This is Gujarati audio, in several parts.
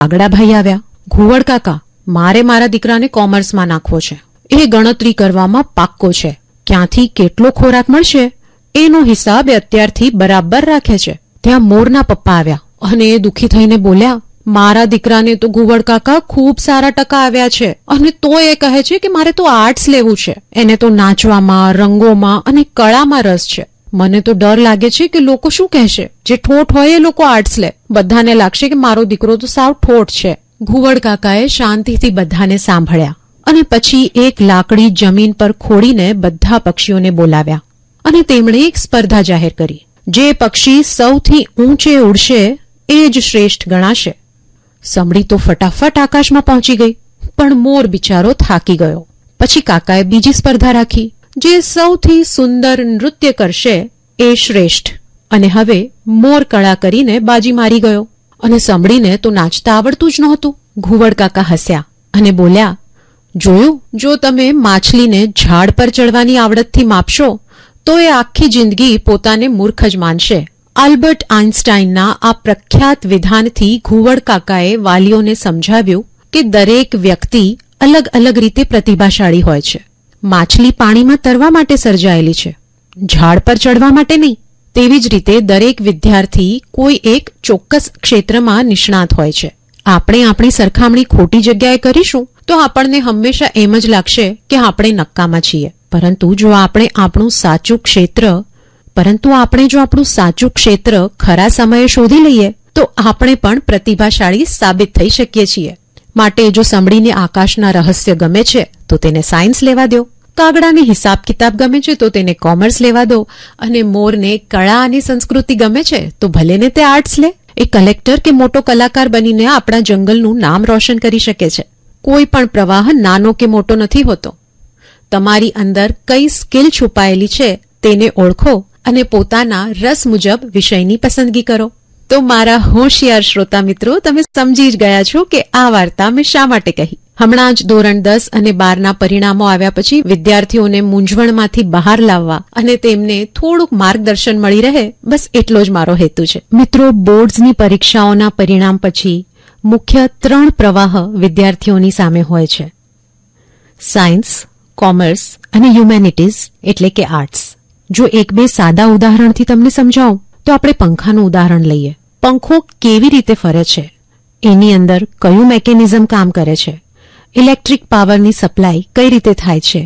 કાગડાભાઈ આવ્યા. ઘુવડ કાકા, મારે મારા દીકરાને કોમર્સમાં નાખવો છે. એ ગણતરી કરવામાં પાક્કો છે. ક્યાંથી કેટલો ખોરાક મળશે એનો હિસાબ એ અત્યારથી બરાબર રાખે છે. ત્યાં મોરના પપ્પા આવ્યા અને એ દુઃખી થઈને બોલ્યા, મારા દીકરાને તો ઘુવડ કાકા ખૂબ સારા ટકા આવ્યા છે અને તો એ કહે છે કે મારે તો આર્ટ્સ લેવું છે. એને તો નાચવામાં, રંગોમાં અને કળામાં રસ છે. મને તો ડર લાગે છે કે લોકો શું કહેશે. જે ઠોઠ હોય એ લોકો આર્ટ્સ લે. બધાને લાગશે કે મારો દીકરો તો સાવ ઠોઠ છે. ઘુવડ કાકાએ શાંતિથી બધાને સાંભળ્યા અને પછી એક લાકડી જમીન પર ખોડીને બધા પક્ષીઓને બોલાવ્યા અને તેમણે એક સ્પર્ધા જાહેર કરી. જે પક્ષી સૌથી ઊંચે ઉડશે એ જ શ્રેષ્ઠ ગણાશે. સમડી તો ફટાફટ આકાશમાં પહોંચી ગઈ, પણ મોર બિચારો થાકી ગયો. પછી કાકાએ બીજી સ્પર્ધા રાખી. જે સૌથી સુંદર નૃત્ય કરશે એ શ્રેષ્ઠ. અને હવે મોર કળા કરીને બાજી મારી ગયો અને સમડીને તો નાચતા આવડતું જ નહોતું. ઘુવડ કાકા હસ્યા અને બોલ્યા, જોયું, જો તમે માછલીને ઝાડ પર ચડવાની આવડતથી માપશો તો એ આખી જિંદગી પોતાને મૂર્ખ જ માનશે. આલ્બર્ટ આઇન્સ્ટાઈનના આ પ્રખ્યાત વિધાનથી ઘુવડ કાકાએ વાલીઓને સમજાવ્યું કે દરેક વ્યક્તિ અલગ અલગ રીતે પ્રતિભાશાળી હોય છે. માછલી પાણીમાં તરવા માટે સર્જાયેલી છે, ઝાડ પર ચડવા માટે નહીં. તેવી જ રીતે દરેક વિદ્યાર્થી કોઈ એક ચોક્કસ ક્ષેત્રમાં નિષ્ણાત હોય છે. આપણે આપણી સરખામણી ખોટી જગ્યાએ કરીશું તો આપણને હંમેશા એમ જ લાગશે કે આપણે નક્કામાં છીએ. પરંતુ જો આપણે આપણું સાચું ક્ષેત્ર ખરા સમયે શોધી લઈએ તો આપણે પણ પ્રતિભાશાળી સાબિત થઈ શકીએ છીએ. માટે જો સમડીને આકાશના રહસ્ય ગમે છે તો તેને સાયન્સ લેવા દો, કાગડાને હિસાબ કિતાબ ગમે છે તો તેને કોમર્સ લેવા દો, અને મોરને કળા અને સંસ્કૃતિ ગમે છે તો ભલે ને તે આર્ટ્સ લે. એ કલેક્ટર કે મોટો કલાકાર બનીને આપણા જંગલનું નામ રોશન કરી શકે છે. કોઈ પણ પ્રવાહ નાનો કે મોટો નથી હોતો. તમારી અંદર કઈ સ્કિલ છુપાયેલી છે તેને ઓળખો અને પોતાના રસ મુજબ વિષયની પસંદગી કરો. તો મારા હોશિયાર શ્રોતા મિત્રો, તમે સમજી જ ગયા છો કે આ વાર્તા મેં શા માટે કહી. હમણાં જ ધોરણ 10 અને 12ના પરિણામો આવ્યા પછી વિદ્યાર્થીઓને મૂંઝવણમાંથી બહાર લાવવા અને તેમને થોડુંક માર્ગદર્શન મળી રહે, બસ એટલો જ મારો હેતુ છે. મિત્રો, બોર્ડ્સની પરીક્ષાઓના પરિણામ પછી મુખ્ય 3 પ્રવાહ વિદ્યાર્થીઓની સામે હોય છે: સાયન્સ, કોમર્સ અને હ્યુમેનિટીઝ એટલે કે આર્ટ્સ. જો એક બે સાદા ઉદાહરણથી તમને સમજાવું તો આપણે પંખાનું ઉદાહરણ લઈએ. પંખો કેવી રીતે ફરે છે, એની અંદર કયું મેકેનિઝમ કામ કરે છે, ઇલેક્ટ્રિક પાવરની સપ્લાય કઈ રીતે થાય છે,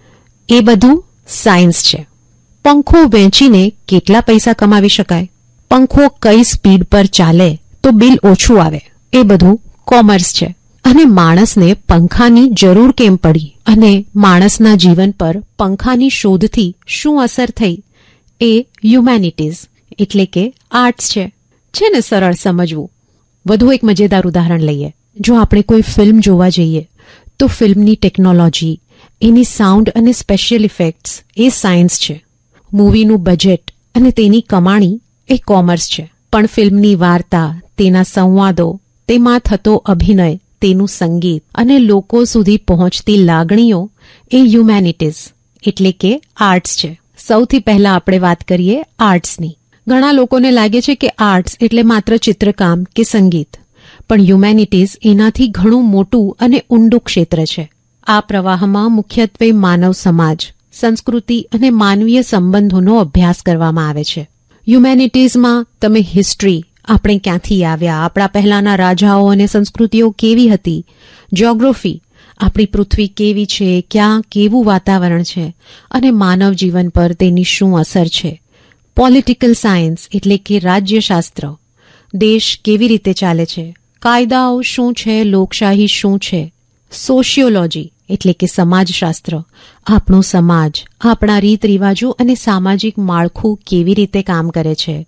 એ બધું સાયન્સ છે. પંખો વેચીને કેટલા પૈસા કમાવી શકાય, પંખો કઈ સ્પીડ પર ચાલે તો બિલ ઓછું આવે, એ બધું કોમર્સ છે. અને માણસને પંખાની જરૂર કેમ પડી અને માણસના જીવન પર પંખાની શોધથી શું અસર થઈ, એ હ્યુમેનિટીઝ એટલે કે આર્ટ્સ છે. છે ને સરળ સમજવું. વધુ એક મજેદાર ઉદાહરણ લઈએ. જો આપણે કોઈ ફિલ્મ જોવા જઈએ તો ફિલ્મની ટેકનોલોજી, એની સાઉન્ડ અને સ્પેશિયલ ઇફેક્ટ્સ એ સાયન્સ છે. મૂવીનું બજેટ અને તેની કમાણી એ કોમર્સ છે. પણ ફિલ્મની વાર્તા, તેના સંવાદો, તેમાં થતો અભિનય, તેનું સંગીત અને લોકો સુધી પહોંચતી લાગણીઓ એ હ્યુમેનિટીઝ એટલે કે આર્ટ્સ છે. સૌથી પહેલા આપણે વાત કરીએ આર્ટ્સની. ઘણા લોકોને લાગે છે કે આર્ટ્સ એટલે માત્ર ચિત્રકામ કે સંગીત, પણ હ્યુમેનિટીઝ એનાથી ઘણું મોટું અને ઊંડું ક્ષેત્ર છે. આ પ્રવાહમાં મુખ્યત્વે માનવ સમાજ, સંસ્કૃતિ અને માનવીય સંબંધોનો અભ્યાસ કરવામાં આવે છે. હ્યુમેનિટીઝમાં તમે હિસ્ટ્રી, આપણે ક્યાંથી આવ્યા, આપણા પહેલાના રાજાઓ અને સંસ્કૃતિઓ કેવી હતી, જ્યોગ્રાફી, આપણી પૃથ્વી કેવી છે, ક્યાં કેવું વાતાવરણ છે અને માનવ જીવન પર તેની શું અસર છે, પોલિટિકલ સાયન્સ એટલે કે રાજ્યશાસ્ત્ર, દેશ કેવી રીતે ચાલે છે, કાયદાઓ શું છે, લોકશાહી શું છે, સોશિયોલોજી એટલે કે સમાજશાસ્ત્ર, આપણો સમાજ, આપણા રીત રિવાજો અને સામાજિક માળખું કેવી રીતે કામ કરે છે,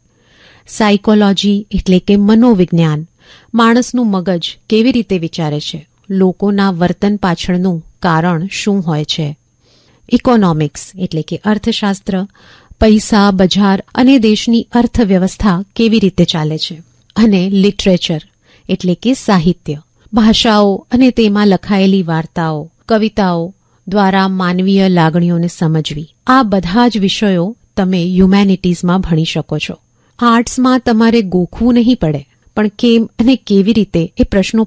સાયકોલોજી એટલે કે મનોવિજ્ઞાન, માણસનું મગજ કેવી રીતે વિચારે છે, લોકોના વર્તન પાછળનું કારણ શું હોય છે, ઇકોનોમિક્સ એટલે કે અર્થશાસ્ત્ર, પૈસા, બજાર અને દેશની અર્થવ્યવસ્થા કેવી રીતે ચાલે છે, અને લિટરેચર એટલે કે સાહિત્ય, ભાષાઓ અને તેમાં લખાયેલી વાર્તાઓ, કવિતાઓ દ્વારા માનવીય લાગણીઓને સમજવી. આ બધા જ વિષયો તમે હ્યુમેનિટીઝમાં ભણી શકો છો. આર્ટ્સમાં તમારે ગોખવું નહીં પડે, પણ કેમ અને કેવી રીતે એ પ્રશ્નો